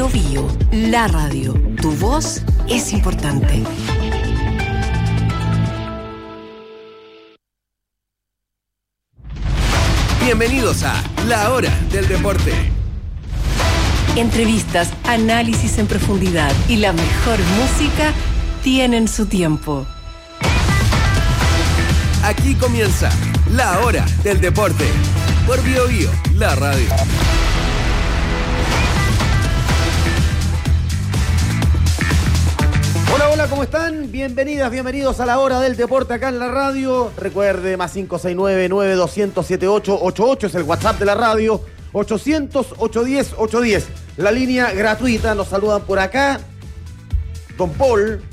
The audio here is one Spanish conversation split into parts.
Bío Bío, la radio. Tu voz es importante. Bienvenidos a La Hora del Deporte. Entrevistas, análisis en profundidad y la mejor música tienen su tiempo. Aquí comienza La Hora del Deporte por Bío Bío, la radio. Hola, ¿cómo están? Bienvenidas, bienvenidos a La Hora del Deporte acá en la radio. Recuerde, más 569-9200-7888 es el WhatsApp de la radio. 800-810-810, la línea gratuita. Nos saludan por acá. Don Paul.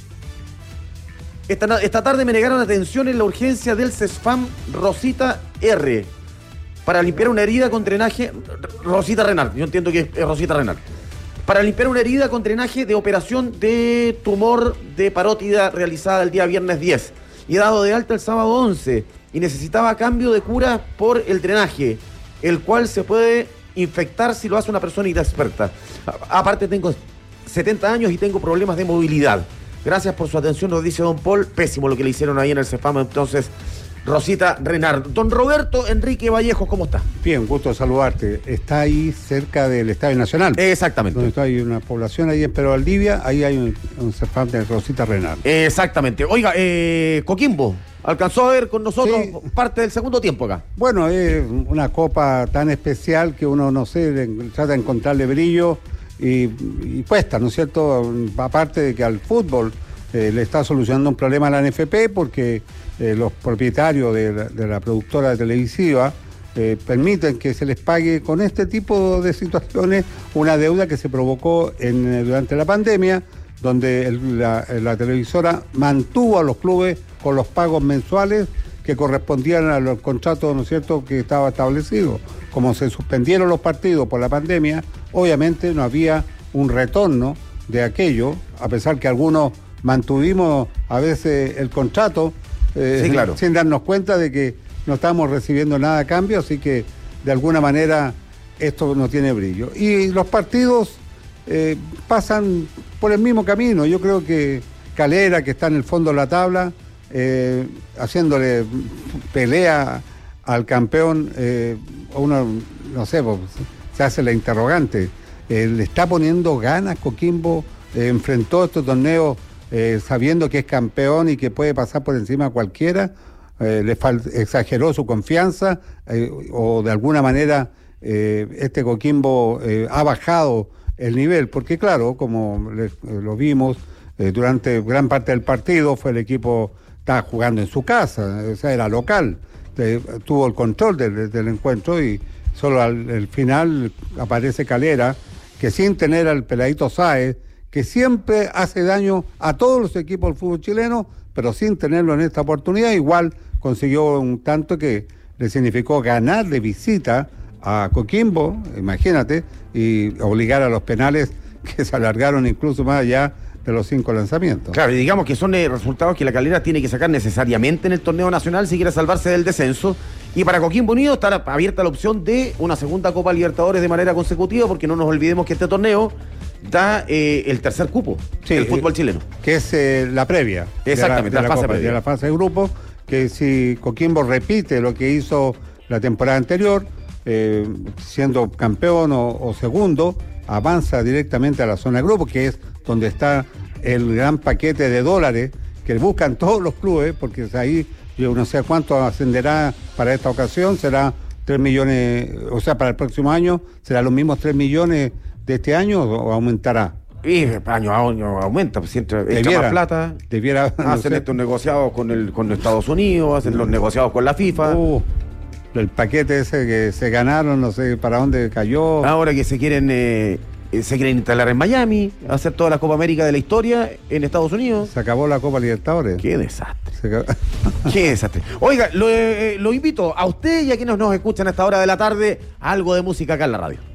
Esta tarde me negaron atención en la urgencia del CESFAM Rosita R. Para limpiar una herida con drenaje. Rosita Renal, yo entiendo que es Rosita Renal. Para limpiar una herida con drenaje de operación de tumor de parótida realizada el día viernes 10 y dado de alta el sábado 11 y necesitaba cambio de cura por el drenaje, el cual se puede infectar si lo hace una persona inexperta. Aparte tengo 70 años y tengo problemas de movilidad. Gracias por su atención, nos dice don Paul. Pésimo lo que le hicieron ahí en el CEFAM, entonces, Rosita Renard. Don Roberto Enrique Vallejo, ¿cómo está? Bien, gusto saludarte. Está ahí cerca del Estadio Nacional. Exactamente. Donde hay una población ahí en Pedro Valdivia, ahí hay un CEFAM de Rosita Renard. Exactamente. Oiga, Coquimbo alcanzó a ver con nosotros parte del segundo tiempo acá. Bueno, es una copa tan especial que uno, no sé, trata de encontrarle brillo y cuesta, ¿no es cierto? Aparte de que al fútbol le está solucionando un problema a la NFP porque los propietarios de la productora televisiva permiten que se les pague con este tipo de situaciones una deuda que se provocó durante la pandemia, donde la televisora mantuvo a los clubes con los pagos mensuales que correspondían a los contratos, ¿no es cierto?, que estaba establecido. Como se suspendieron los partidos por la pandemia, obviamente no había un retorno de aquello, a pesar que algunos mantuvimos a veces el contrato, sí, claro, sin darnos cuenta de que no estamos recibiendo nada a cambio, así que de alguna manera esto no tiene brillo. Y los partidos pasan por el mismo camino. Yo creo que Calera, que está en el fondo de la tabla, haciéndole pelea al campeón, uno, no sé, pues, se hace la interrogante. Le está poniendo ganas Coquimbo, enfrentó estos torneos sabiendo que es campeón y que puede pasar por encima a cualquiera, exageró su confianza, o de alguna manera este Coquimbo ha bajado el nivel, porque claro, como lo vimos durante gran parte del partido, fue el equipo, estaba jugando en su casa, o sea, era local, tuvo el control del encuentro y solo al final aparece Calera, que sin tener al peladito Sáez, que siempre hace daño a todos los equipos del fútbol chileno, pero sin tenerlo en esta oportunidad, igual consiguió un tanto que le significó ganar de visita a Coquimbo, imagínate, y obligar a los penales que se alargaron incluso más allá de los 5 lanzamientos. Claro, y digamos que son resultados que la Calera tiene que sacar necesariamente en el torneo nacional si quiere salvarse del descenso. Y para Coquimbo Unido está abierta la opción de una segunda Copa Libertadores de manera consecutiva, porque no nos olvidemos que este torneo da el tercer cupo del fútbol chileno. Que es la previa. Exactamente, de la fase Copa, previa. de la fase de grupo, que si Coquimbo repite lo que hizo la temporada anterior, siendo campeón o segundo, avanza directamente a la zona de grupo, que es donde está el gran paquete de dólares que buscan todos los clubes, porque ahí yo no sé cuánto ascenderá para esta ocasión, será 3 millones, o sea, para el próximo año, será los mismos 3 millones de este año o aumentará. Y año a año aumenta, pues siempre echa más plata. Hacen estos negociados con Estados Unidos, hacen los negociados con la FIFA. El paquete ese que se ganaron, no sé para dónde cayó. Ahora que se quieren instalar en Miami, hacer toda la Copa América de la historia en Estados Unidos. Se acabó la Copa Libertadores. Qué desastre. Qué desastre. Oiga, lo invito a usted y a quienes nos escuchan a esta hora de la tarde a algo de música acá en la radio.